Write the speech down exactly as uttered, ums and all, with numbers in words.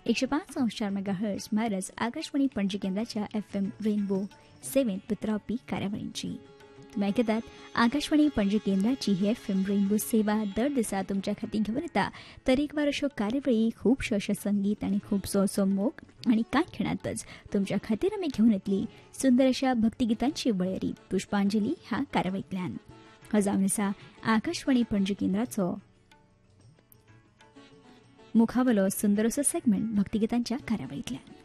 एकशे पाच अंश चार मेगा हर्ट्स म्हणजेच आकाशवाणी पणजी केंद्राच्या एफ एम रेनबो सेवेंत वितरावपी कार्यावळींची तुम्ही ऐकतात आकाशवाणी पणजी केंद्राची ही एफ एम रेनबो सेवा दर दिसा तुमच्या खातीर घेऊन येता तरेकवार अश्यो कार्यावळी खुबशो अशें संगीत आनी खुबसो असो मोग आनी कांय खिणांतच तुमच्या खातीर आमी घेवन येतली सुंदर अशा भक्तिगितांची वळेरी पुष्पांजली ह्या कार्यावळींतल्यान हो जावन आसा आकाशवाणी पणजी केंद्राचो मुखावलो सुंदर असो सेगमेंट भक्तिगितांच्या कार्यावळींतल्यान.